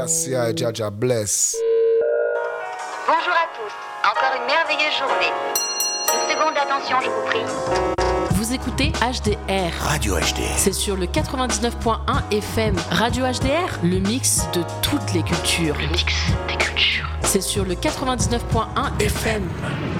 Merci à Jaja Bless. Bonjour à tous, encore une merveilleuse journée. Une seconde d'attention, je vous prie. Vous écoutez HDR. Radio HDR. C'est sur le 99.1 FM. Radio HDR, le mix de toutes les cultures. Le mix des cultures. C'est sur le 99.1 FM.